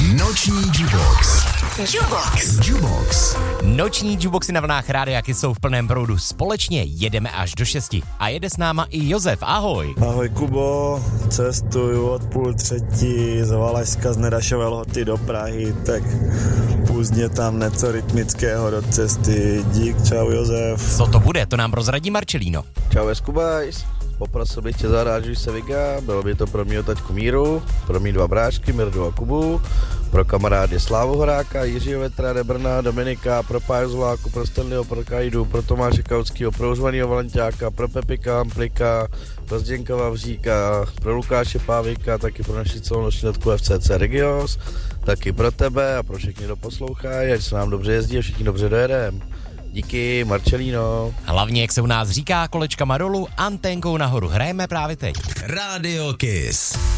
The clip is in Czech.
Noční Jubox. Jubox. Noční Juboxy na vlnách Rádia Kiss jsou v plném proudu. Společně jedeme až do 6. A jede s náma i Josef. Ahoj. Ahoj Kubo, cestuju od 2:30 z Valašska z Nedašové Lhoty do Prahy, tak půzdně tam něco rytmického do cesty. Dík, čau Josef. Co to bude, to nám prozradí Marcelino. Čau Eskubajs, poprosil bych tě zahrát Žuj se Viga, bylo by to pro mýho taťku Míru, pro mý 2 brášky Mirdu a Kubu, pro kamarády Slávu Horáka, Jiřího Vetra, Brna, Dominika, pro Páju Zláku, pro Stanleyho, pro Kajdu, pro Tomáše Kautskýho, pro Užvanýho Valenťáka, pro Pepika Amplika, pro Zděnka Vavříka, pro Lukáše Pávika, taky pro naši celonoční letku FCC Regios, taky pro tebe a pro všechny, kdo poslouchají, ať se nám dobře jezdí a všichni dobře dojedem. Díky, Marcelino. Hlavně, jak se u nás říká, kolečkama dolů, anténkou nahoru. Hrajeme právě teď. Rádio Kiss.